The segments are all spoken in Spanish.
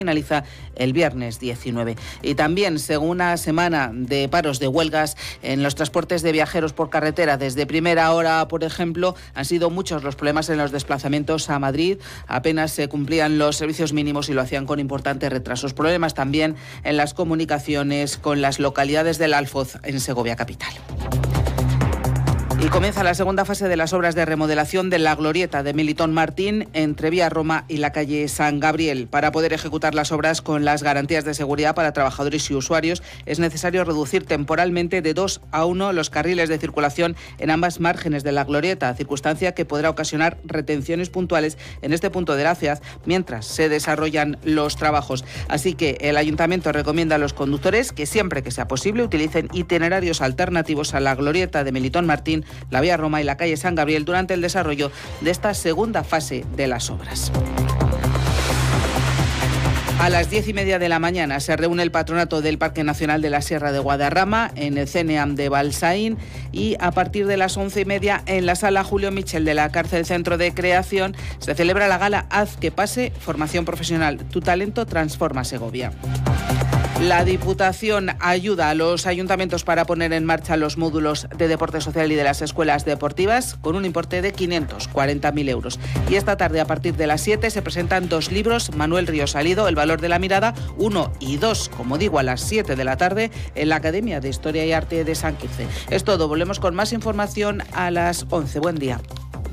finaliza el viernes 19. Y también, según una semana de paros de huelgas en los transportes de viajeros por carretera, desde primera hora, por ejemplo, han sido muchos los problemas en los desplazamientos a Madrid. Apenas se cumplían los servicios mínimos y lo hacían con importantes retrasos. Problemas también en las comunicaciones con las localidades del Alfoz, en Segovia capital. Y comienza la segunda fase de las obras de remodelación de la glorieta de Melitón Martín entre Vía Roma y la calle San Gabriel. Para poder ejecutar las obras con las garantías de seguridad para trabajadores y usuarios, es necesario reducir temporalmente de 2 a 1 los carriles de circulación en ambas márgenes de la glorieta, circunstancia que podrá ocasionar retenciones puntuales en este punto de la ciudad mientras se desarrollan los trabajos. Así que el Ayuntamiento recomienda a los conductores que siempre que sea posible utilicen itinerarios alternativos a la glorieta de Melitón Martín, la Vía Roma y la calle San Gabriel durante el desarrollo de esta segunda fase de las obras. A las 10:30 de la mañana se reúne el patronato del Parque Nacional de la Sierra de Guadarrama en el CNEAM de Balsaín y a partir de las 11:30 en la sala Julio Michel de la Cárcel Centro de Creación se celebra la gala Haz que pase, formación profesional, tu talento transforma Segovia. La Diputación ayuda a los ayuntamientos para poner en marcha los módulos de deporte social y de las escuelas deportivas con un importe de 540.000 euros. Y esta tarde, a partir de las 7, se presentan 2 libros, Manuel Ríos Salido, El valor de la mirada, 1 y 2, como digo, a las 7 de la tarde en la Academia de Historia y Arte de San Quirce. Es todo, volvemos con más información a las 11. Buen día.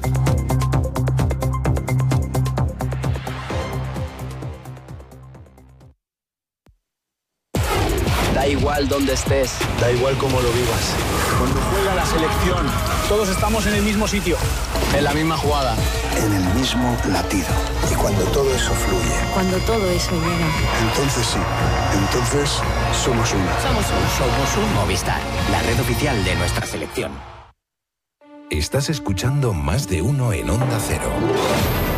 Da igual dónde estés, da igual cómo lo vivas. Cuando juega la selección, todos estamos en el mismo sitio, en la misma jugada, en el mismo latido. Y cuando todo eso fluye, cuando todo eso llega, entonces sí, entonces somos uno. Somos un Movistar, la red oficial de nuestra selección. Estás escuchando Más de Uno en Onda Cero.